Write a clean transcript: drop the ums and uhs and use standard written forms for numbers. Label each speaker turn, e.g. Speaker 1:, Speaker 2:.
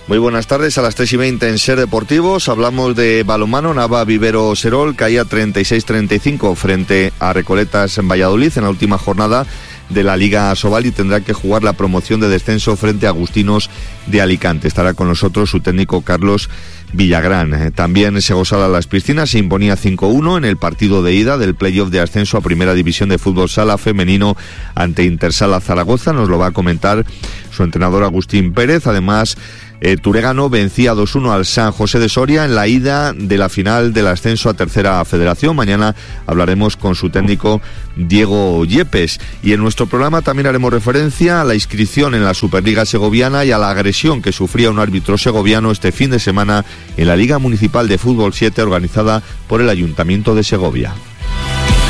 Speaker 1: Muy buenas tardes, a las 3:20 en Ser Deportivos. Hablamos de balonmano. Nava Vivero Serol caía 36-35 frente a Recoletas en Valladolid en la última jornada de la Liga Asobal y tendrá que jugar la promoción de descenso frente a Agustinos de Alicante. Estará con nosotros su técnico Carlos Villagrán. También Segosala Las Piscinas se imponía 5-1 en el partido de ida del playoff de ascenso a Primera División de Fútbol Sala femenino ante Intersala Zaragoza. Nos lo va a comentar su entrenador Agustín Pérez. Además, Turegano vencía 2-1 al San José de Soria en la ida de la final del ascenso a Tercera Federación. Mañana hablaremos con su técnico Diego Yepes. Y en nuestro programa también haremos referencia a la inscripción en la Superliga Segoviana y a la agresión que sufría un árbitro segoviano este fin de semana en la Liga Municipal de Fútbol 7 organizada por el Ayuntamiento de Segovia.